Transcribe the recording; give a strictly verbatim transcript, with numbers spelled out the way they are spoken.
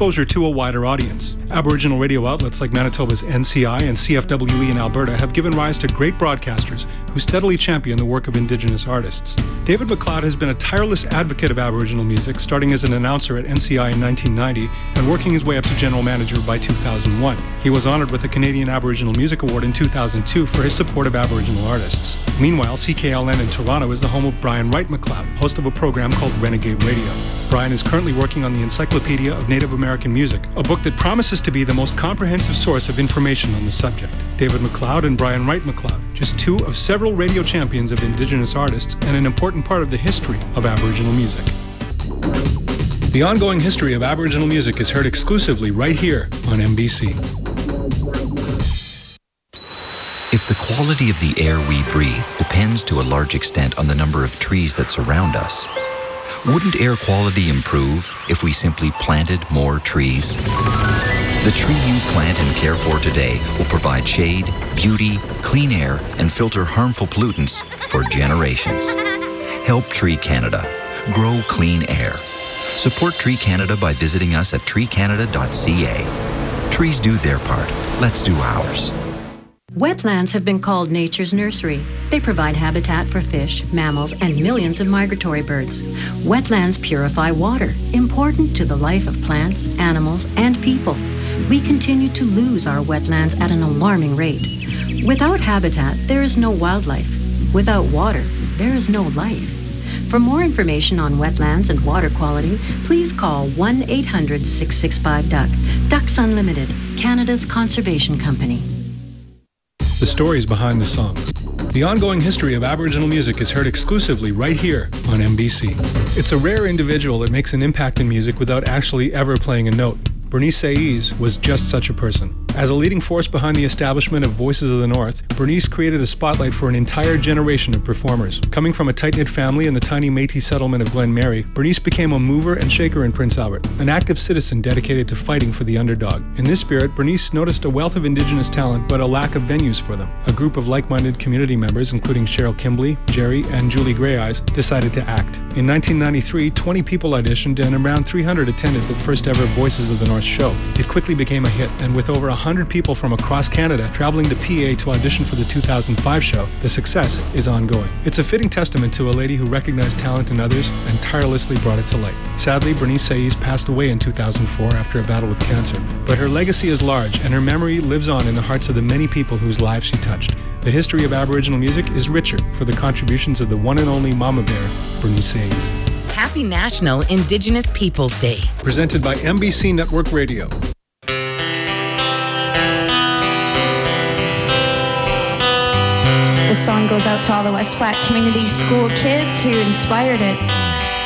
exposure to a wider audience. Aboriginal radio outlets like Manitoba's N C I and C F W E in Alberta have given rise to great broadcasters who steadily champion the work of Indigenous artists. David McLeod has been a tireless advocate of Aboriginal music, starting as an announcer at N C I in nineteen ninety and working his way up to general manager by two thousand one. He was honored with the Canadian Aboriginal Music Award in two thousand two for his support of Aboriginal artists. Meanwhile, C K L N in Toronto is the home of Brian Wright McLeod, host of a program called Renegade Radio. Brian is currently working on the Encyclopedia of Native American Music, a book that promises to be the most comprehensive source of information on the subject. David McLeod and Brian Wright McLeod, just two of several radio champions of Indigenous artists and an important part of the history of Aboriginal music. The ongoing history of Aboriginal music is heard exclusively right here on M B C. If the quality of the air we breathe depends to a large extent on the number of trees that surround us, wouldn't air quality improve if we simply planted more trees? The tree you plant and care for today will provide shade, beauty, clean air, and filter harmful pollutants for generations. Help Tree Canada. Grow clean air. Support Tree Canada by visiting us at tree canada dot c a. Trees do their part. Let's do ours. Wetlands have been called nature's nursery. They provide habitat for fish, mammals, and millions of migratory birds. Wetlands purify water, important to the life of plants, animals, and people. We continue to lose our wetlands at an alarming rate. Without habitat, there is no wildlife. Without water, there is no life. For more information on wetlands and water quality, please call one eight hundred, six six five, D U C. Ducks Unlimited, Canada's conservation company. The stories behind the songs. The ongoing history of Aboriginal music is heard exclusively right here on M B C. It's a rare individual that makes an impact in music without actually ever playing a note. Bernice Saiz was just such a person. As a leading force behind the establishment of Voices of the North, Bernice created a spotlight for an entire generation of performers. Coming from a tight-knit family in the tiny Métis settlement of Glen Mary, Bernice became a mover and shaker in Prince Albert, an active citizen dedicated to fighting for the underdog. In this spirit, Bernice noticed a wealth of Indigenous talent, but a lack of venues for them. A group of like-minded community members, including Cheryl Kimbley, Jerry, and Julie Greyeyes, decided to act. In nineteen ninety-three, twenty people auditioned and around three hundred attended the first ever Voices of the North show. It quickly became a hit, and with over one hundred people from across Canada traveling to P A to audition for the two thousand five show, the success is ongoing. It's a fitting testament to a lady who recognized talent in others and tirelessly brought it to light. Sadly, Bernice Saiz passed away in two thousand four after a battle with cancer, but her legacy is large and her memory lives on in the hearts of the many people whose lives she touched. The history of Aboriginal music is richer for the contributions of the one and only Mama Bear, Bernice Saiz. Happy National Indigenous Peoples Day. Presented by M B C Network Radio. This song goes out to all the West Platte Community School kids who inspired it.